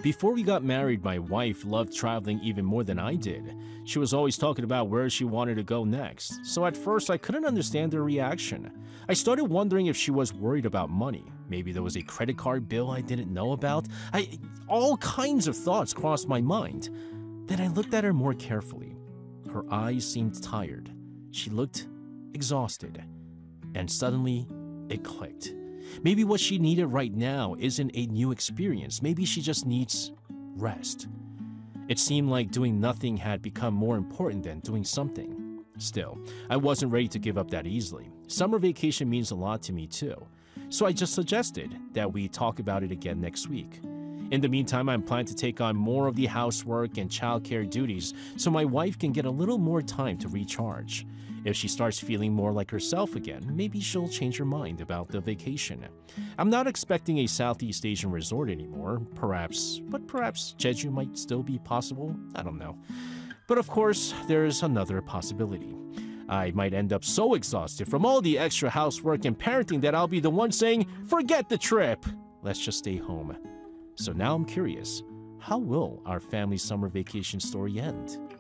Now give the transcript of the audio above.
Before we got married, my wife loved traveling even more than I did. She was always talking about where she wanted to go next, so at first I couldn't understand her reaction. I started wondering if she was worried about money. Maybe there was a credit card bill I didn't know about. All kinds of thoughts crossed my mind. Then I looked at her more carefully. Her eyes seemed tired. She looked exhausted. And suddenly, it clicked. Maybe what she needed right now isn't a new experience. Maybe she just needs rest. It seemed like doing nothing had become more important than doing something. Still, I wasn't ready to give up that easily. Summer vacation means a lot to me too. So I just suggested that we talk about it again next week. In the meantime, I'm planning to take on more of the housework and childcare duties so my wife can get a little more time to recharge. If she starts feeling more like herself again, maybe she'll change her mind about the vacation. I'm not expecting a Southeast Asian resort anymore, perhaps Jeju might still be possible, I don't know. But of course, there's another possibility. I might end up so exhausted from all the extra housework and parenting that I'll be the one saying, "Forget the trip! Let's just stay home." So now I'm curious, how will our family summer vacation story end?